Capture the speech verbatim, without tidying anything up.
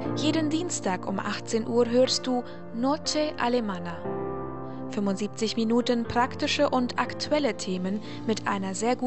Jeden Dienstag um achtzehn Uhr hörst du Noche Alemana. fünfundsiebzig Minuten praktische und aktuelle Themen mit einer sehr guten